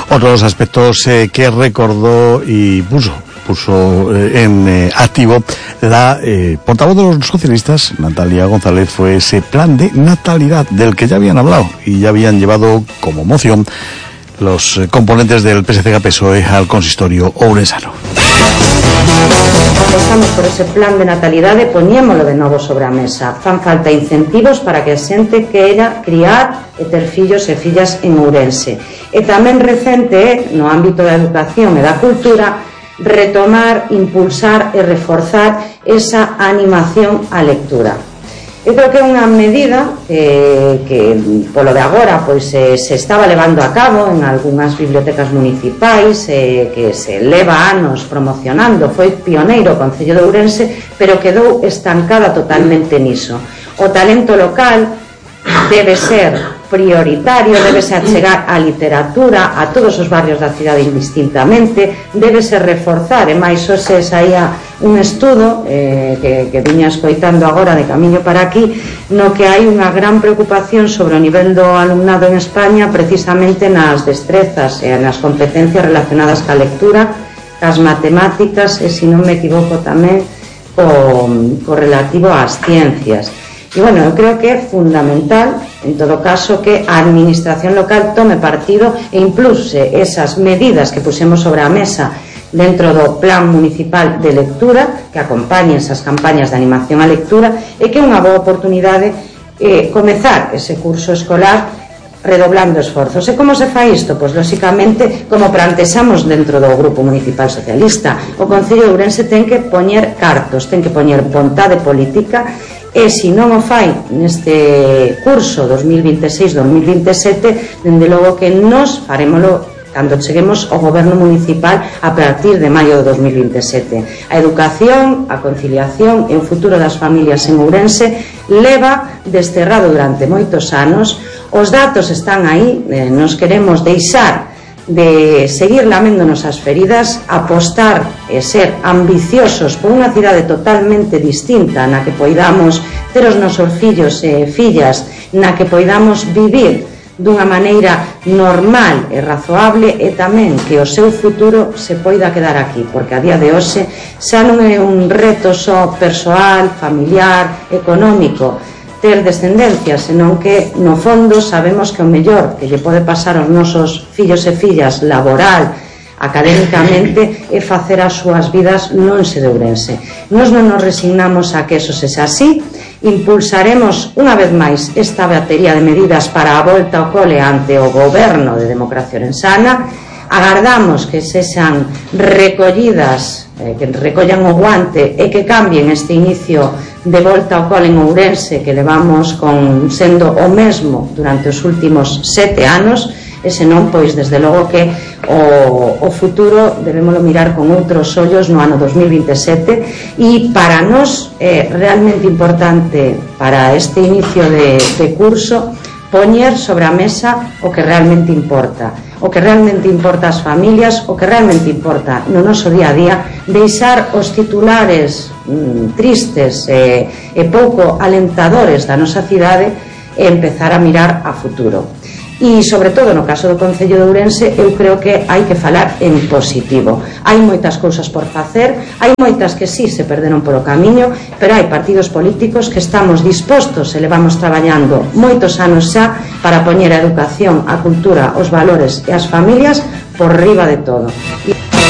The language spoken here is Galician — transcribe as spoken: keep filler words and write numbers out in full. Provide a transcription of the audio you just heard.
Otros aspectos eh, que recordó y puso puso eh, en eh, activo la eh, portavoz de los socialistas, Natalia González, fue ese plan de natalidad del que ya habían hablado y ya habían llevado como moción los eh, componentes del P S C G P S O E al consistorio ourensano. Apostamos por ese plan de natalidade, poñémolo de novo sobre a mesa. Fan falta incentivos para que a xente queira criar e ter fillos e fillas en Ourense. E tamén recente é, no ámbito da educación e da cultura, retomar, impulsar e reforzar esa animación á lectura. Eu creo que é unha medida eh, que polo de agora pois, eh, se estaba levando a cabo en algunhas bibliotecas municipais, eh, que se leva anos promocionando, foi pioneiro o Concello de Ourense, pero quedou estancada totalmente niso. O talento local debe ser prioritario, debe ser achegar a literatura a todos os barrios da cidade indistintamente, debe ser reforzar, e máis hoxe saía un estudo eh, que, que viña escoitando agora de camiño para aquí, no que hai unha gran preocupación sobre o nivel do alumnado en España precisamente nas destrezas e nas competencias relacionadas ca lectura, cas matemáticas e, se non me equivoco, tamén co, co relativo ás ciencias. E, bueno, eu creo que é fundamental, en todo caso, que a administración local tome partido e impulse esas medidas que pusemos sobre a mesa dentro do Plan Municipal de Lectura, que acompañe esas campañas de animación á lectura, e que é unha boa oportunidade eh, comezar ese curso escolar redoblando esforzos. E como se fai isto? Pois, lóxicamente, como plantexamos dentro do Grupo Municipal Socialista, o Concello de Ourense ten que poñer cartos, ten que poñer vontade política, e se non o fai neste curso dos mil vinte e seis dos mil vinte e sete, dende logo que nos farémolo cando cheguemos ao goberno municipal a partir de maio de dos mil vinte e sete. A educación, a conciliación e o futuro das familias en Ourense leva desterrado durante moitos anos. Os datos están aí, eh, nos queremos deixar de seguir laméndonos as feridas, apostar e ser ambiciosos por unha cidade totalmente distinta, na que poidamos ter os nosos fillos e fillas, na que poidamos vivir dunha maneira normal e razoable, e tamén que o seu futuro se poida quedar aquí, porque a día de hoxe xa non é un reto só persoal, familiar, económico, ter descendencia, senón que no fondo sabemos que o mellor que lle pode pasar aos nosos fillos e fillas laboral, académicamente, é facer as súas vidas non se de Ourense. Nos non nos resignamos a que eso sexa así, impulsaremos unha vez máis esta batería de medidas para a volta ao cole ante o goberno de Democracia Ourensana. Agardamos que sexan recollidas, eh, que recollan o guante e que cambien este inicio de volta ao cole en Ourense que levamos con sendo o mesmo durante os últimos sete anos, e senón, pois, desde logo que o, o futuro debémoslo mirar con outros ollos no ano dos mil vinte e sete, e para nós é realmente importante para este inicio de, de curso poñer sobre a mesa o que realmente importa, o que realmente importa ás familias, o que realmente importa no noso día a día, deixar os titulares mmm, tristes e, e pouco alentadores da nosa cidade e empezar a mirar a futuro. E, sobre todo, no caso do Concello de Ourense, eu creo que hai que falar en positivo. Hai moitas cousas por facer, hai moitas que sí se perderon polo camiño, pero hai partidos políticos que estamos dispostos e levamos traballando moitos anos xa para poñer a educación, a cultura, os valores e as familias por riba de todo.